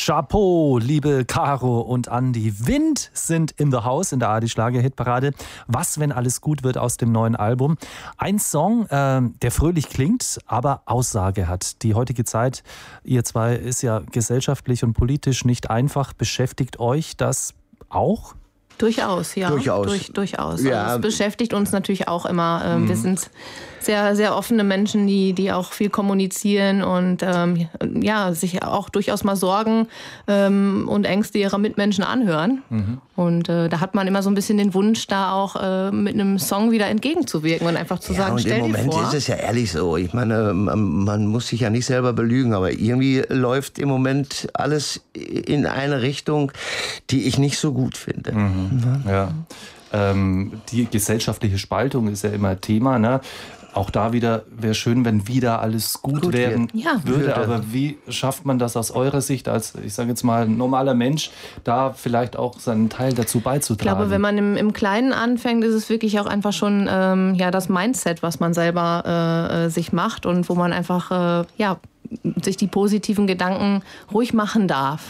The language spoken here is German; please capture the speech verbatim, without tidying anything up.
Chapeau, liebe Caro und Andi. Wind sind in the house in der A R D-Schlager-Hitparade. Was, wenn alles gut wird aus dem neuen Album? Ein Song, äh, der fröhlich klingt, aber Aussage hat. Die heutige Zeit, ihr zwei, ist ja gesellschaftlich und politisch nicht einfach. Beschäftigt euch das auch? Durchaus, ja. Durchaus. Durch, durchaus. Ja. Also es beschäftigt uns natürlich auch immer. Ähm, Mhm. Wir sind sehr, sehr offene Menschen, die, die auch viel kommunizieren und ähm, ja, sich auch durchaus mal Sorgen ähm, und Ängste ihrer Mitmenschen anhören. Mhm. Und äh, da hat man immer so ein bisschen den Wunsch, da auch äh, mit einem Song wieder entgegenzuwirken und einfach zu Ja, sagen, und stell im dir Moment vor. ist es ja ehrlich so. Ich meine, man, man muss sich ja nicht selber belügen, aber irgendwie läuft im Moment alles in eine Richtung, die ich nicht so gut finde. Mhm. Ja. Ähm, die gesellschaftliche Spaltung ist ja immer Thema, ne? Auch da wieder wäre schön, wenn wieder alles gut, Gut werden wird. Ja. würde. Würde. Aber wie schafft man das aus eurer Sicht als, ich sage jetzt mal, normaler Mensch, da vielleicht auch seinen Teil dazu Ich beizutragen? glaube, wenn man im, im Kleinen anfängt, ist es wirklich auch einfach schon ähm, ja, das Mindset, was man selber äh, äh, sich macht und wo man einfach äh, ja, sich die positiven Gedanken ruhig machen darf.